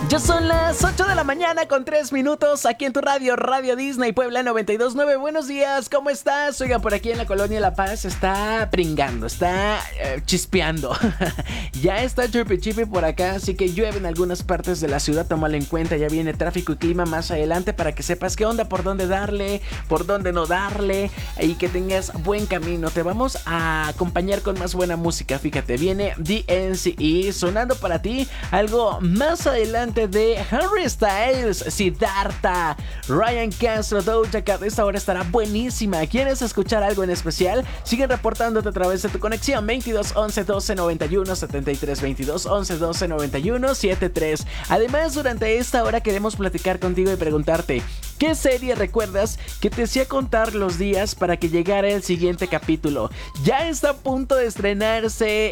Ya son las 8 de la mañana con 3 minutos aquí en tu radio, Radio Disney Puebla 92.9. Buenos días, ¿cómo estás? Oigan, por aquí en la colonia La Paz está pringando, está chispeando. Ya está chupi chipi por acá, así que llueve en algunas partes de la ciudad, tómalo en cuenta. Ya viene tráfico y clima más adelante para que sepas qué onda, por dónde darle, por dónde no darle y que tengas buen camino. Te vamos a acompañar con más buena música, fíjate, viene DNCE sonando para ti algo más adelante de Harry Styles, Siddhartha, Ryan Castro, Doja Cat. Esta hora estará buenísima. ¿Quieres escuchar algo en especial? Siguen reportándote a través de tu conexión 22 11 12 91 73, 22 11 12 91 73. Además, durante esta hora queremos platicar contigo y preguntarte ¿qué serie recuerdas que te hacía contar los días para que llegara el siguiente capítulo? Ya está a punto de estrenarse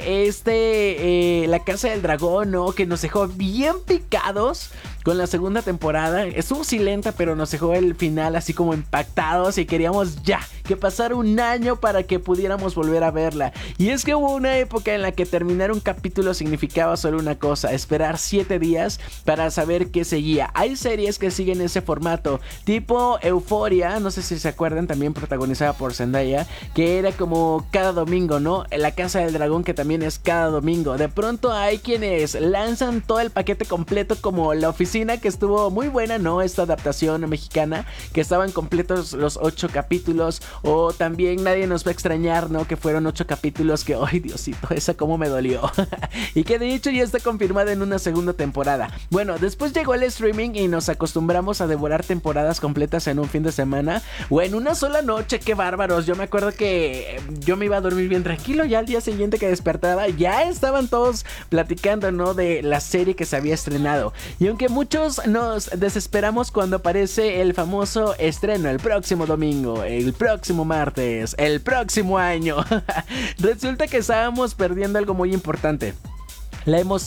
La Casa del Dragón, ¿no? Que nos dejó bien picados con la segunda temporada. Estuvo silenta, pero nos dejó el final así como impactados y queríamos ya que pasara un año para que pudiéramos volver a verla. Y es que hubo una época en la que terminar un capítulo significaba solo una cosa: esperar 7 días para saber qué seguía. Hay series que siguen ese formato, tipo Euphoria, no sé si se acuerdan, también protagonizada por Zendaya, que era como cada domingo, ¿no? La Casa del Dragón, que también es cada domingo. De pronto hay quienes lanzan todo el paquete completo, como La Oficina, que estuvo muy buena, ¿no? Esta adaptación mexicana, que estaban completos los 8 capítulos. O también Nadie nos va a extrañar, ¿no? Que fueron 8 capítulos que, ¡ay, Diosito! Esa cómo me dolió. Y que de hecho ya está confirmada en una segunda temporada. Bueno, después llegó el streaming y nos acostumbramos a devorar temporadas completas en un fin de semana o en una sola noche. ¡Qué bárbaros! Yo me acuerdo que yo me iba a dormir bien tranquilo, ya al día siguiente que despertaba ya estaban todos platicando, ¿no? De la serie que se había estrenado. Y aunque muchos nos desesperamos cuando aparece el famoso estreno el próximo domingo, el próximo martes, el próximo año, resulta que estábamos perdiendo algo muy importante: la emoción